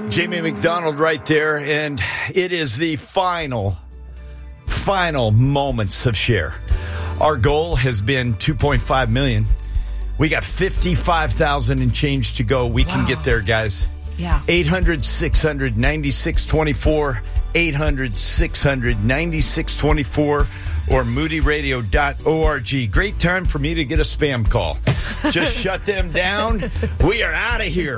Jamie McDonald right there, and it is the final moments of share. Our goal has been 2.5 million. We got 55,000 and change to go. We can get there, guys. Yeah. 800-600-9624, 800-600-9624, or moodyradio.org. Great time for me to get a spam call. Just shut them down. We are out of here.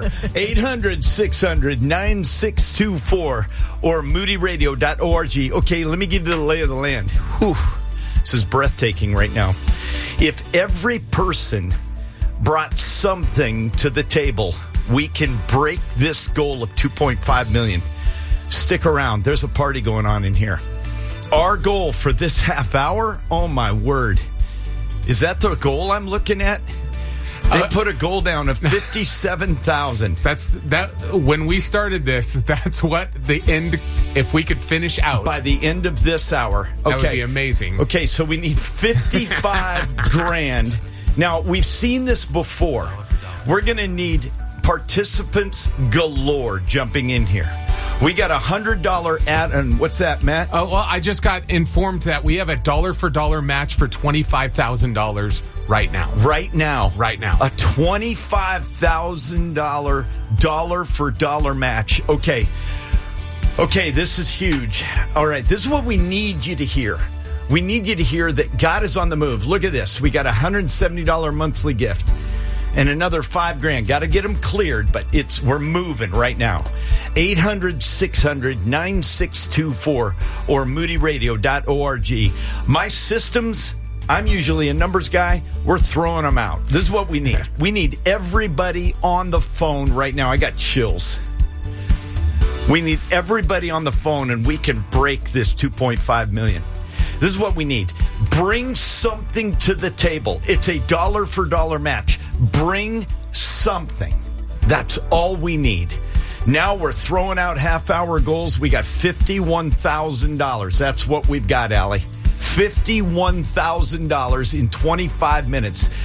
800-600-9624 or moodyradio.org. Okay, let me give you the lay of the land. Whew. This is breathtaking right now. If every person brought something to the table, we can break this goal of 2.5 million. Stick around. There's a party going on in here. Our goal for this half hour, oh my word. Is that the goal I'm looking at? They put a goal down of 57,000. When we started this, that's what the end, if we could finish out. By the end of this hour. Okay. That would be amazing. Okay, so we need 55 grand. Now, we've seen this before. We're going to need participants galore jumping in here. We got $100 ad, and what's that, Matt? Oh, well, I just got informed that we have a dollar-for-dollar match for $25,000 right now. Right now. Right now. A $25,000 dollar-for-dollar match. Okay, this is huge. All right, this is what we need you to hear. We need you to hear that God is on the move. Look at this. We got a $170 monthly gift. And another $5,000. Got to get them cleared, but we're moving right now. 800-600-9624 or moodyradio.org. My systems, I'm usually a numbers guy. We're throwing them out. This is what we need. We need everybody on the phone right now. I got chills. We need everybody on the phone, and we can break this 2.5 million. This is what we need. Bring something to the table. It's a dollar-for-dollar match. Bring something. That's all we need. Now we're throwing out half-hour goals. We got $51,000. That's what we've got, Allie. $51,000 in 25 minutes.